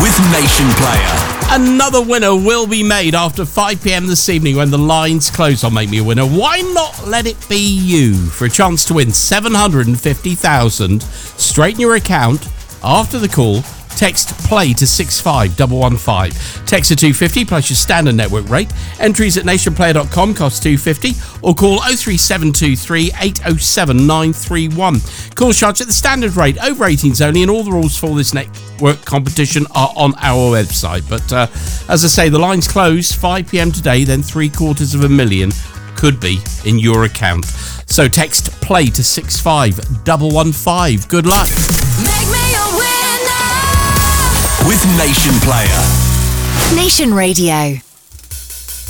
with Nation Player. Another winner will be made after 5 p.m. this evening when the lines close on Make Me a Winner. Why not let it be you for a chance to win 750,000 straight in your account after the call? Text PLAY to 65115. Text to 250 plus your standard network rate. Entries at nationplayer.com cost 250 or call 03723 807 931. Call charge at the standard rate, over 18s only, and all the rules for this network competition are on our website. But as I say, the lines close 5 p.m. today, then 750,000 could be in your account. So text PLAY to 65115. Good luck. Make me a winner with Nation Player. Nation Radio.